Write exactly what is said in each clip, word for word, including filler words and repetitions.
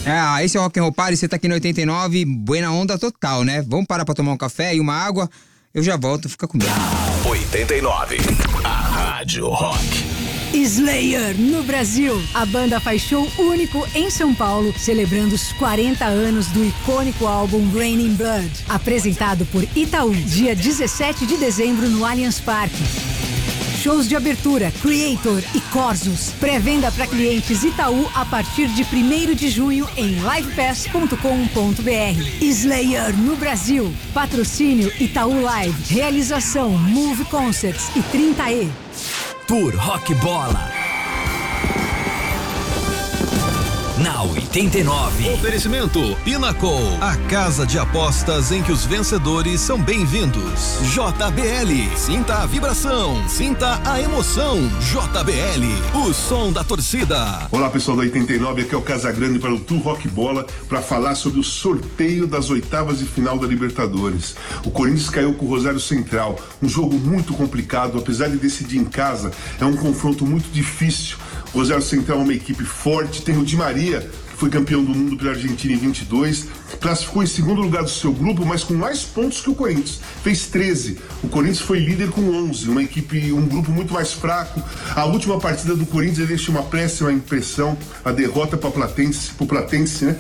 Ah, esse é o Rock and Roll Party, você tá aqui no oitenta e nove, buena onda total, né? Vamos parar pra tomar um café e uma água? Eu já volto, fica comigo. oitenta e nove, a Rádio Rock. Slayer no Brasil. A banda faz show único em São Paulo, celebrando os quarenta anos do icônico álbum Raining Blood. Apresentado por Itaú, dia dezessete de dezembro no Allianz Parque. Shows de abertura, Creator e Corsos. Pré-venda para clientes Itaú a partir de primeiro de junho em livepass ponto com ponto br. Slayer no Brasil. Patrocínio Itaú Live. Realização Move Concerts e trinta E. Tour Rock Bola. Na oitenta e nove. Oferecimento Pinnacle, a casa de apostas em que os vencedores são bem-vindos. J B L, sinta a vibração, sinta a emoção. J B L, o som da torcida. Olá pessoal da oitenta e nove, aqui é o Casagrande para o Tour Rock Bola para falar sobre o sorteio das oitavas de final da Libertadores. O Corinthians caiu com o Rosário Central, um jogo muito complicado, apesar de decidir em casa, é um confronto muito difícil. O Rosário Central é uma equipe forte, tem o Di Maria, que foi campeão do mundo pela Argentina em vinte e dois, classificou em segundo lugar do seu grupo, mas com mais pontos que o Corinthians, fez treze. O Corinthians foi líder com onze, uma equipe, um grupo muito mais fraco. A última partida do Corinthians deixa uma péssima impressão, a derrota para o Platense, pro Platense, né?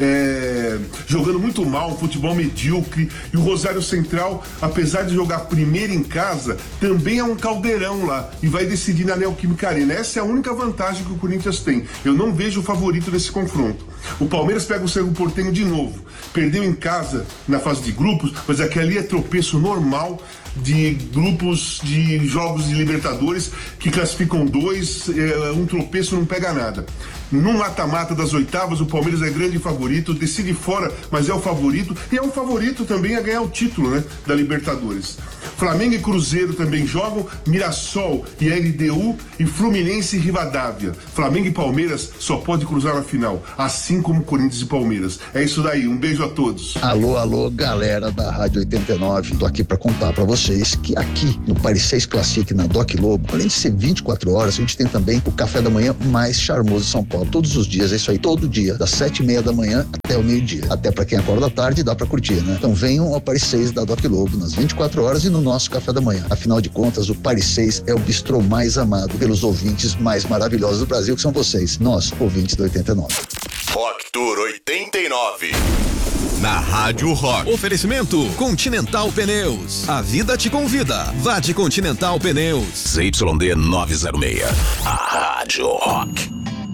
É, jogando muito mal, um futebol medíocre. E o Rosário Central, apesar de jogar primeiro em casa, também é um caldeirão lá e vai decidir na Neoquímica Arena. Essa é a única vantagem que o Corinthians tem. Eu não vejo o favorito desse confronto. O Palmeiras pega o Cerro Porteño de novo. Perdeu em casa na fase de grupos, mas aqui ali é tropeço normal de grupos de jogos de Libertadores que classificam dois, é, um tropeço não pega nada. No mata-mata das oitavas, o Palmeiras é grande favorito, decide fora, mas é o favorito, e é um favorito também a ganhar o título, né, da Libertadores. Flamengo e Cruzeiro também jogam, Mirassol e L D U e Fluminense e Rivadavia. Flamengo e Palmeiras só pode cruzar na final, assim como Corinthians e Palmeiras. É isso daí, um beijo a todos. Alô, alô, galera da Rádio oitenta e nove, tô aqui pra contar pra vocês que aqui no Paris seis Classic, na Doc Lobo, além de ser vinte e quatro horas, a gente tem também o café da manhã mais charmoso de São Paulo. Todos os dias, é isso aí, todo dia, das sete e meia da manhã até o meio-dia. Até pra quem acorda à tarde, dá pra curtir, né? Então venham ao Paris seis da Doc Lobo, nas vinte e quatro horas e no nosso café da manhã. Afinal de contas, o Paris seis é o bistrô mais amado pelos ouvintes mais maravilhosos do Brasil, que são vocês, nós, ouvintes do oitenta e nove. Rock Tour oitenta e nove. Na Rádio Rock. Oferecimento Continental Pneus. A vida te convida. Vá de Continental Pneus. Z Y D novecentos e seis. A Rádio Rock.